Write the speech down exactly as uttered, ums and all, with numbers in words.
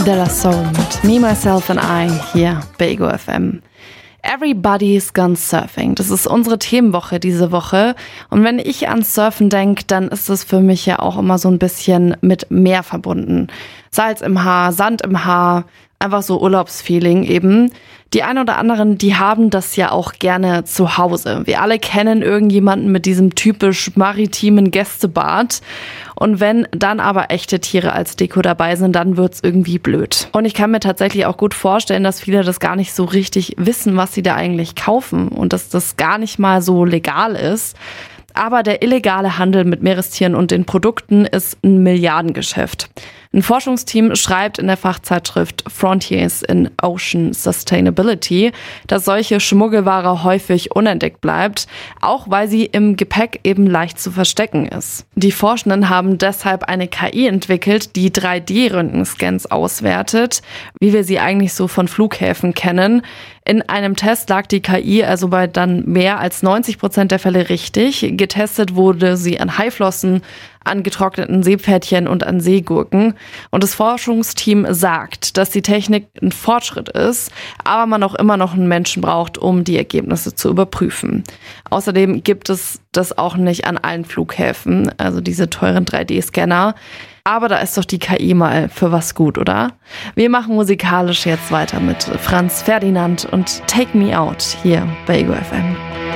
De La Soul mit Me, Myself and I hier bei Ego F M. Everybody's gone surfing. Das ist unsere Themenwoche diese Woche. Und wenn ich an Surfen denke, dann ist es für mich ja auch immer so ein bisschen mit Meer verbunden. Salz im Haar, Sand im Haar, einfach so Urlaubsfeeling eben. Die einen oder anderen, die haben das ja auch gerne zu Hause. Wir alle kennen irgendjemanden mit diesem typisch maritimen Gästebad. Und wenn dann aber echte Tiere als Deko dabei sind, dann wird's irgendwie blöd. Und ich kann mir tatsächlich auch gut vorstellen, dass viele das gar nicht so richtig wissen, was sie da eigentlich kaufen und dass das gar nicht mal so legal ist. Aber der illegale Handel mit Meerestieren und den Produkten ist ein Milliardengeschäft. Ein Forschungsteam schreibt in der Fachzeitschrift Frontiers in Ocean Sustainability, dass solche Schmuggelware häufig unentdeckt bleibt, auch weil sie im Gepäck eben leicht zu verstecken ist. Die Forschenden haben deshalb eine K I entwickelt, die drei D Röntgenscans auswertet, wie wir sie eigentlich so von Flughäfen kennen. In einem Test lag die K I also bei dann mehr als neunzig Prozent der Fälle richtig. Getestet wurde sie an Haiflossen, an getrockneten Seepferdchen und an Seegurken. Und das Forschungsteam sagt, dass die Technik ein Fortschritt ist, aber man auch immer noch einen Menschen braucht, um die Ergebnisse zu überprüfen. Außerdem gibt es das auch nicht an allen Flughäfen, also diese teuren drei D Scanner. Aber da ist doch die K I mal für was gut, oder? Wir machen musikalisch jetzt weiter mit Franz Ferdinand und Take Me Out hier bei Ego F M.